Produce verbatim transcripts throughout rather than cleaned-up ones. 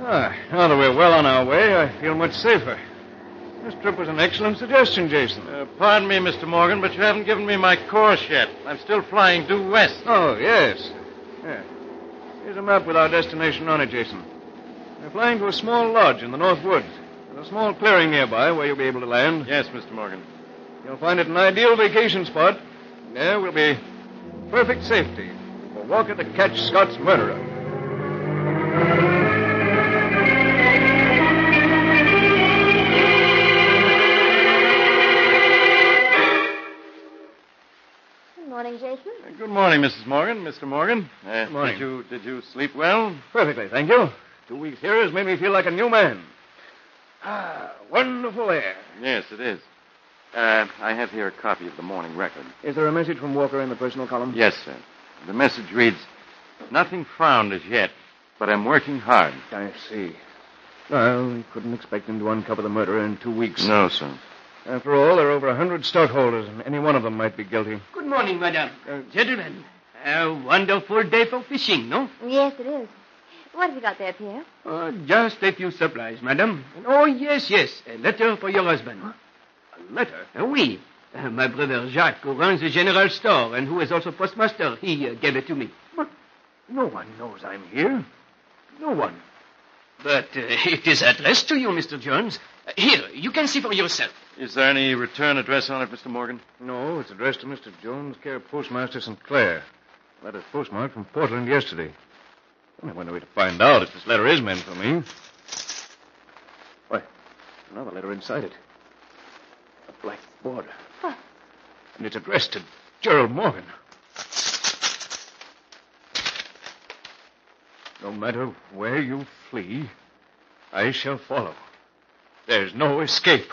Ah, now that we're well on our way, I feel much safer. This trip was an excellent suggestion, Jason. Uh, pardon me, Mister Morgan, but you haven't given me my course yet. I'm still flying due west. Oh, yes. Yeah. Here's a map with our destination on it, Jason. We're flying to a small lodge in the North Woods. There's a small clearing nearby where you'll be able to land. Yes, Mister Morgan. You'll find it an ideal vacation spot. There will be perfect safety for Walker to catch Scott's murderer. Good morning, Jason. Uh, good morning, Missus Morgan. Mister Morgan. Uh, Good morning. Did you, did you sleep well? Perfectly, thank you. Two weeks here has made me feel like a new man. Ah, wonderful air. Yes, it is. Uh, I have here a copy of the Morning Record. Is there a message from Walker in the personal column? Yes, sir. The message reads, "Nothing found as yet, but I'm working hard." I see. Well, we couldn't expect him to uncover the murder in two weeks. No, sir. After all, there are over a hundred stockholders, and any one of them might be guilty. Good morning, madam. Uh, gentlemen, a wonderful day for fishing, no? Yes, it is. What have you got there, Pierre? Uh, just a few supplies, madam. Oh, yes, yes. A letter for your husband. A letter? Uh, oui. Uh, my brother Jacques, who runs the general store and who is also postmaster, he uh, gave it to me. But no one knows I'm here. No one. But uh, it is addressed to you, Mister Jones. Uh, here, you can see for yourself. Is there any return address on it, Mister Morgan? No, it's addressed to Mister Jones, care of Postmaster Saint Clair. Letter's postmarked from Portland yesterday. I wonder way to find out if this letter is meant for me. Why, another letter inside it. A black border. What? And it's addressed to Gerald Morgan. No matter where you flee, I shall follow. There's no escape.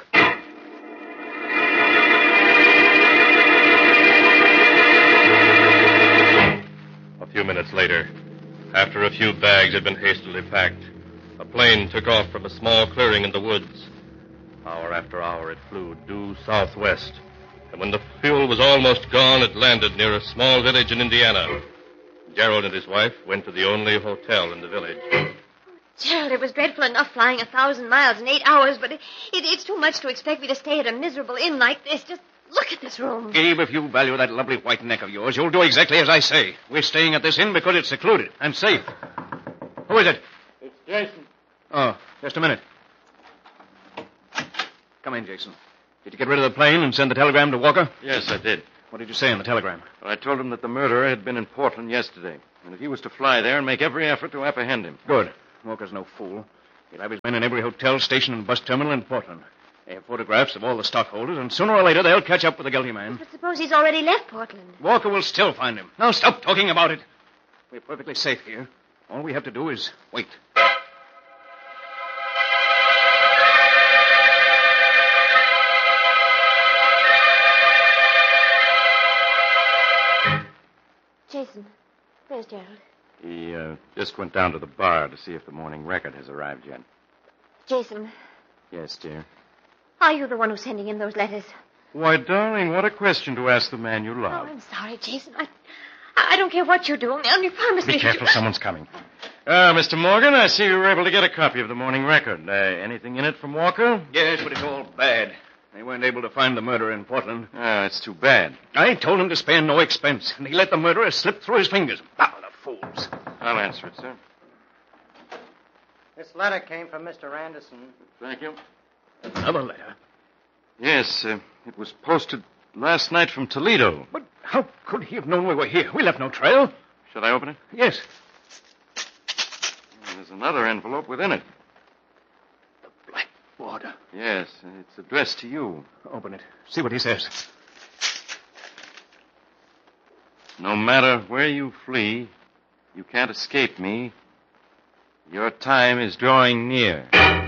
A few minutes later, after a few bags had been hastily packed, a plane took off from a small clearing in the woods. Hour after hour it flew due southwest, and when the fuel was almost gone, it landed near a small village in Indiana. Gerald and his wife went to the only hotel in the village. Gerald, it was dreadful enough flying a thousand miles in eight hours, but it, it, it's too much to expect me to stay at a miserable inn like this. Just look at this room. Gabe, if you value that lovely white neck of yours, you'll do exactly as I say. We're staying at this inn because it's secluded and safe. Who is it? It's Jason. Oh, just a minute. Come in, Jason. Did you get rid of the plane and send the telegram to Walker? Yes, I did. What did you say in the telegram? Well, I told him that the murderer had been in Portland yesterday, and that he was to fly there and make every effort to apprehend him. Good. Walker's no fool. He'll have his men in every hotel, station, and bus terminal in Portland. They have photographs of all the stockholders, and sooner or later they'll catch up with the guilty man. But suppose he's already left Portland. Walker will still find him. Now stop talking about it. We're perfectly safe here. All we have to do is wait. Jason, where's Gerald? He uh, just went down to the bar to see if the Morning Record has arrived yet. Jason, Yes, dear. are you the one who's sending in those letters? Why, darling, what a question to ask the man you Oh, love. I'm sorry, Jason. I, I don't care what you're doing. Only promise me. Be careful, someone's coming. Ah, Mister Morgan, I see you were able to get a copy of the Morning Record. Uh, anything in it from Walker? Yes, but it's all bad. They weren't able to find the murderer in Portland. Ah, it's too bad. I told him to spare no expense, and he let the murderer slip through his fingers. Ah, the fools. I'll answer it, sir. This letter came from Mister Anderson. Thank you. Another letter. Yes, uh, it was posted last night from Toledo. But how could he have known we were here? We left no trail. Should I open it? Yes. There's another envelope within it. The black border. Yes, it's addressed to you. Open it. See what he says. No matter where you flee, you can't escape me. Your time is drawing near.